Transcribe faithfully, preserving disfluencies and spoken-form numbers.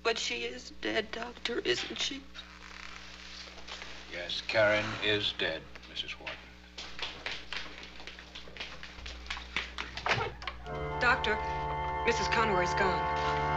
But she is dead, Doctor, isn't she? Yes, Karen is dead, Missus Wharton. Doctor, Missus Conroy's gone.